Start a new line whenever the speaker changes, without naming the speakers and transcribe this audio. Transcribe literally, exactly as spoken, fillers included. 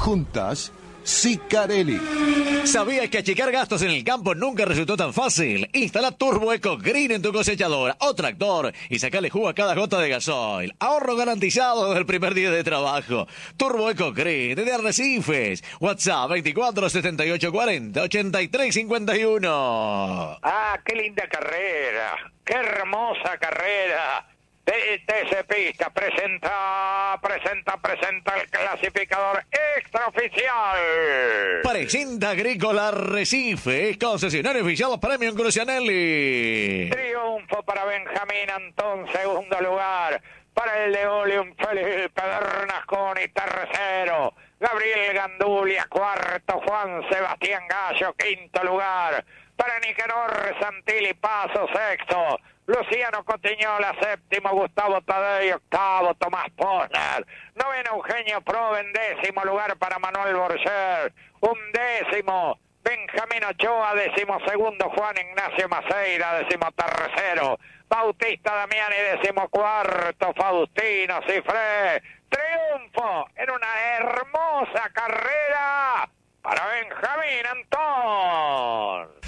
Juntas, Sicarelli.
¿Sabías que achicar gastos en el campo nunca resultó tan fácil? Instala Turbo Eco Green en tu cosechadora o tractor y sacale jugo a cada gota de gasoil. Ahorro garantizado desde el primer día de trabajo. Turbo Eco Green desde Arrecifes. WhatsApp veinticuatro setenta y ocho cuarenta ochenta y tres cincuenta y uno.
Ah, qué linda carrera. Qué hermosa carrera. T C Pista presenta, presenta, presenta el clasificador extraoficial.
Presenta Agrícola Arrecife, concesionario oficial Premium Crucianelli.
Triunfo para Benjamín Antón, segundo lugar. Para el de Oleum Felipe Bernasconi, tercero. Gabriel Gandulia, cuarto. Juan Sebastián Gallo, quinto lugar. Para Nicanor Santilli Paso, sexto. Luciano Cotiñola, séptimo. Gustavo Tadei, octavo. Tomás Posner. Noveno, Eugenio Proven, décimo lugar para Manuel Borger. Un décimo. Benjamín Ochoa, décimo segundo. Juan Ignacio Maceira, décimo tercero. Bautista Damiani, décimo cuarto. Faustino Cifré. Triunfo en una hermosa carrera para Benjamín Antón.